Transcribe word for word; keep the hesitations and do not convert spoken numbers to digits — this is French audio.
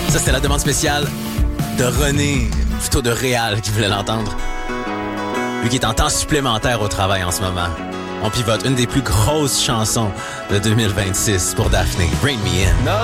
Ça, c'était la demande spéciale de René, plutôt de Réal, qui voulait l'entendre. Lui qui est en temps supplémentaire au travail en ce moment. On pivote une des plus grosses chansons de deux mille vingt-six pour Daphné. Bring Me In.